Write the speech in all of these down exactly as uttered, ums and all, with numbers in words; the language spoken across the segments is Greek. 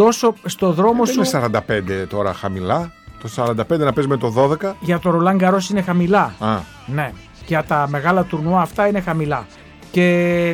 τόσο στο δρόμο ε, σου. Δεν είναι σαράντα πέντε τώρα χαμηλά. Το σαράντα πέντε να παίζει με το δώδεκα. Για το Roland Garros είναι χαμηλά. Α. Ναι. Για τα μεγάλα τουρνουά αυτά είναι χαμηλά. Και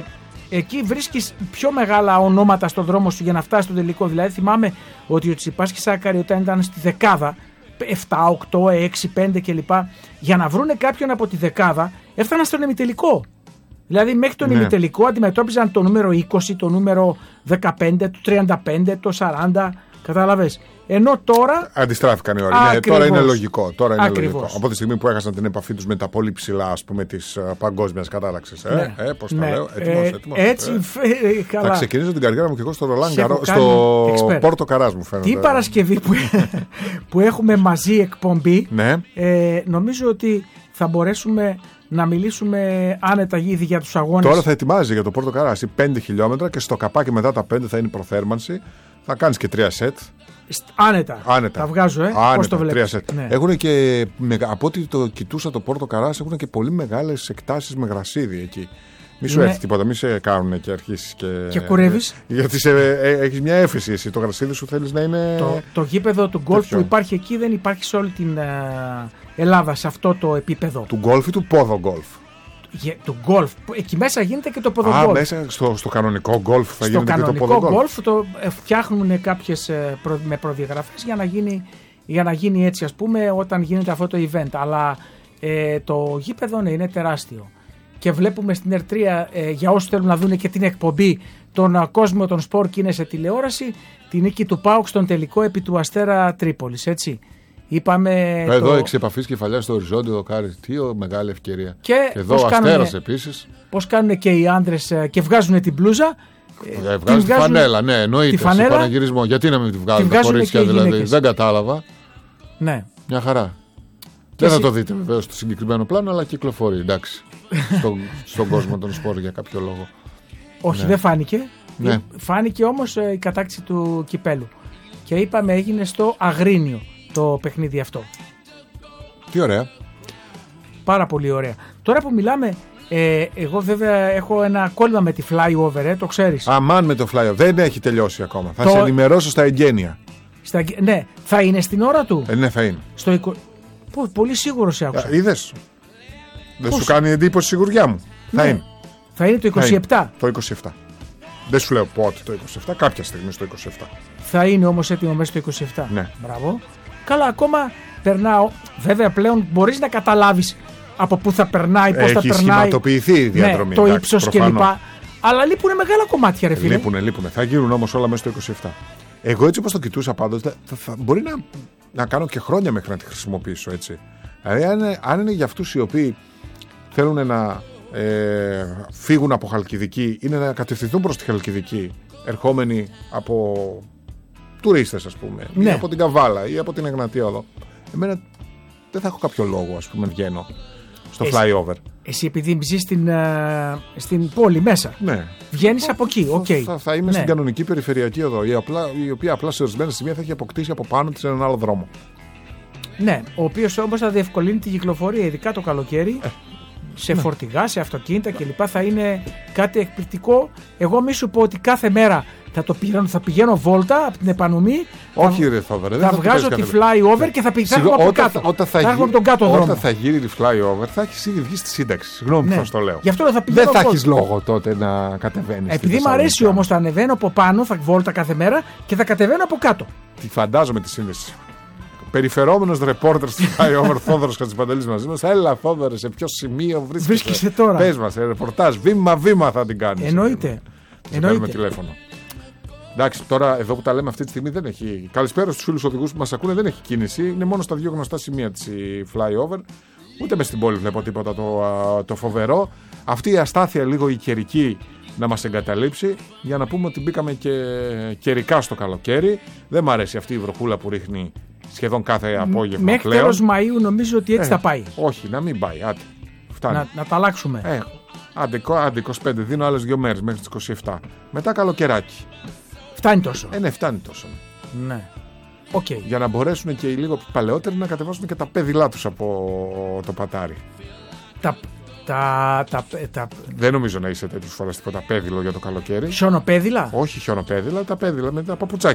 εκεί βρίσκεις πιο μεγάλα ονόματα στον δρόμο σου για να φτάσεις στο τελικό. Δηλαδή θυμάμαι ότι ο Τσιτσιπάς και Σάκαρη όταν ήταν στη δεκάδα, επτά, οκτώ, έξι, πέντε κλπ. Για να βρούνε κάποιον από τη δεκάδα έφταναν στον ημιτελικό. Δηλαδή μέχρι τον ναι. ημιτελικό αντιμετώπιζαν το νούμερο είκοσι, το νούμερο δεκαπέντε, το τριάντα πέντε, το σαράντα. Κατάλαβες. Ενώ τώρα. Αντιστράφηκαν οι όροι. Ναι, τώρα είναι λογικό. Τώρα είναι λογικό. Από τη στιγμή που έχασαν την επαφή τους με τα πολύ ψηλά, ας πούμε, της uh, παγκόσμιας κατάταξης. Ε, ναι. ε, πώς ναι. τα λέω. Έτοιμος, ε, έτοιμος, έτσι. Ε. Ε, καλά. Θα ξεκινήσω την καριέρα μου και εγώ στο Roland Garros, στο Πόρτο Καράς μου φαίνεται. Την Παρασκευή που, που έχουμε μαζί εκπομπή, ναι. ε, νομίζω ότι θα μπορέσουμε να μιλήσουμε άνετα γίδι για τους αγώνες. Τώρα θα ετοιμάζει για το Πόρτο Καράς πέντε χιλιόμετρα και στο καπάκι μετά τα πέντε θα είναι η προθέρμανση. Θα κάνεις και τρία σετ. Άνετα. Άνετα. Τα βγάζω, ε. Άνετα. Πώς το βλέπεις. Ναι. Έχουν και, από ό,τι το κοιτούσα το Πόρτο Καράς, έχουν και πολύ μεγάλες εκτάσεις με γρασίδι εκεί. Μη σου ναι. έρθει τίποτα, μη σε κάνουν και αρχίσεις και. Και κουρεύεις. Γιατί σε, ε, έχεις μια έφεση εσύ. Το γρασίδι σου θέλεις να είναι. Το, το γήπεδο του γκολφ που υπάρχει εκεί δεν υπάρχει σε όλη την uh, Ελλάδα σε αυτό το επίπεδο. Του γκολφ ή του πόδο γκολφ. Του γκολφ. Εκεί μέσα γίνεται και το ποδογκολφ. Α, μέσα στο, στο κανονικό γκολφ θα γίνεται και το ποδογκολφ. Στο κανονικό γκολφ το φτιάχνουν κάποιες προ, με προδιαγραφές για να, γίνει, για να γίνει έτσι, ας πούμε, όταν γίνεται αυτό το event. Αλλά ε, το γήπεδο ναι, είναι τεράστιο. Και βλέπουμε στην Ερ τρία, ε, για όσους θέλουν να δουν και την εκπομπή, τον uh, κόσμο των σπορ και είναι σε τηλεόραση, τη νίκη του ΠΑΟΚ στον τελικό επί του Αστέρα Τρίπολης, έτσι. Είπαμε εδώ το... εξ επαφής κεφαλιά στο οριζόντιο δοκάρι. Τι μεγάλη ευκαιρία. Και εδώ ο Αστέρας επίσης. Πώς κάνουν και οι άντρες και βγάζουν την μπλούζα. Ε, βγάζουν τη φανέλα, ναι, εννοείται. Τη φανέλα, στον πανηγυρισμό. Γιατί να μην τη βγάλουν τα κορίτσια, δηλαδή. Δεν κατάλαβα. Ναι. Μια χαρά. Δεν θα το δείτε βεβαίως στο συγκεκριμένο πλάνο, αλλά κυκλοφορεί. Εντάξει. στον, στον κόσμο των σπόρ για κάποιο λόγο. Όχι, ναι. δεν φάνηκε. Ναι. Φάνηκε όμως η κατάκτηση του κυπέλου. Και είπαμε έγινε στο Αγρίνιο το παιχνίδι αυτό. Τι ωραία. Πάρα πολύ ωραία. Τώρα που μιλάμε, ε, εγώ βέβαια έχω ένα κόλλημα με τη flyover, ε, το ξέρεις. Αμάν με το flyover. Δεν έχει τελειώσει ακόμα. Θα το... σε ενημερώσω στα εγγένεια. Στα... Ναι, θα είναι στην ώρα του. Ε, ναι, θα είναι. Στο εικο... Πω, πολύ σίγουρο σε άκουσα. Είδες. Δεν σου κάνει εντύπωση η σιγουριά μου. Ναι. Θα είναι. Θα είναι το είκοσι επτά. Το είκοσι επτά. Δεν σου λέω πότε το είκοσι επτά, κάποια στιγμή στο είκοσι επτά. Θα είναι όμως έτοιμο μέσα στο είκοσι επτά. Ναι. Μπράβο. Καλά, ακόμα περνάω. Βέβαια πλέον μπορείς να καταλάβεις από πού θα περνάει, πώς θα περνάει. Έχει σχηματοποιηθεί η διαδρομή. Ναι, το ύψος κλπ. Αλλά λείπουν μεγάλα κομμάτια, ρε φίλε. Λείπουνε, λείπουνε. Θα γίνουν όμως όλα μέσα στο είκοσι επτά. Εγώ έτσι όπως το κοιτούσα πάντως, θα, θα, μπορεί να, να κάνω και χρόνια μέχρι να τη χρησιμοποιήσω έτσι. Δηλαδή, αν είναι, αν είναι για αυτούς οι οποίοι θέλουν να ε, φύγουν από Χαλκιδική ή να κατευθυνθούν προς τη Χαλκιδική, ερχόμενοι από τουρίστες, ας πούμε, ναι. ή από την Καβάλα ή από την Εγνατία εδώ, εμένα δεν θα έχω κάποιο λόγο, ας πούμε, βγαίνω στο εσύ, flyover. Εσύ επειδή ζεις στην, uh, στην πόλη μέσα, ναι. βγαίνεις από εκεί, οκ. Okay. Θα, θα είμαι ναι. στην κανονική περιφερειακή οδό, η, απλά, η οποία απλά σε ορισμένα σημεία θα έχει αποκτήσει από πάνω της έναν άλλο δρόμο. Ναι, ο οποίος όμως θα διευκολύνει την κυκλοφορία, ειδικά το καλοκαίρι, ε, σε ναι. φορτηγά, σε αυτοκίνητα κλπ. Θα είναι κάτι εκπληκτικό. Εγώ μη σου πω ότι κάθε μέρα θα, το πηγαίνω, θα πηγαίνω βόλτα από την Επανομή. Όχι, θα, ρε Θόδωρε. Θα, θα βγάζω τη flyover και θα πηγαίνω από κάτω. Όταν θα, θα, θα, τον κάτω όταν δρόμο. θα γίνει τη flyover, θα έχει ήδη βγει στη σύνταξη. Συγγνώμη ναι. που θα το λέω. Γι' αυτό θα πηγαίνω. Δεν θα έχει λόγο τότε να κατεβαίνει. Επειδή μου αρέσει όμως, θα ανεβαίνω από πάνω, θα βόλτα κάθε μέρα και θα κατεβαίνω από κάτω. Τη φαντάζομαι τη σύνδεση. Περιφερόμενος ρεπόρτερ στη flyover Θόδωρος Χατζηπαντελής μαζί μας. Έλα, Θόδωρε, σε ποιο σημείο βρίσκεσαι. Βρίσκεσαι τώρα. Πες μας, ρεπορτάζ, βήμα-βήμα θα την κάνεις. Εννοείται. Θα παίρνουμε τηλέφωνο. Εντάξει, τώρα εδώ που τα λέμε αυτή τη στιγμή δεν έχει. Καλησπέρα στους φίλους οδηγούς που μας ακούνε, δεν έχει κίνηση. Είναι μόνο στα δύο γνωστά σημεία της flyover. Ούτε μες στην πόλη βλέπω τίποτα το, το φοβερό. Αυτή η αστάθεια λίγο η καιρική να μας εγκαταλείψει, για να πούμε ότι μπήκαμε και καιρικά στο καλοκαίρι. Δεν μ' αρέσει αυτή η βροχούλα που ρίχνει σχεδόν κάθε απόγευμα. Μέχρι πλέον. τέλος Μαΐου νομίζω ότι έτσι ε, θα πάει. Όχι, να μην πάει. Άντε, φτάνει. Να, να τα αλλάξουμε. Ε, άντε, άντε είκοσι πέντε, δίνω άλλες δύο μέρες μέχρι τις είκοσι επτά. Μετά καλοκαιράκι. Φτάνει τόσο. Ε, ναι, φτάνει τόσο. Ναι. Okay. Για να μπορέσουν και οι λίγο παλαιότεροι να κατεβάσουν και τα πέδιλά τους από το πατάρι. Τα, τα, τα, τα... Δεν νομίζω να είσαι τέτοιους φορές τίποτα πέδιλο για το καλοκαίρι. Χιονοπέδιλα. Όχι χιονοπέδιλα, τα πέδιλα με τα παπουτσάκια.